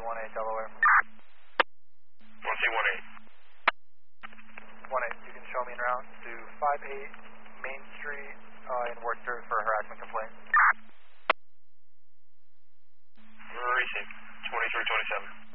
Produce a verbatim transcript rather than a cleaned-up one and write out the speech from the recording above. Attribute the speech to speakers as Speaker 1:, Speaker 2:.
Speaker 1: one eight Delaware.
Speaker 2: one C one eight.
Speaker 1: one eight, you can show me en route to five eight Main Street uh, in Worcester for a harassment complaint.
Speaker 2: Receive, twenty-three twenty-seven.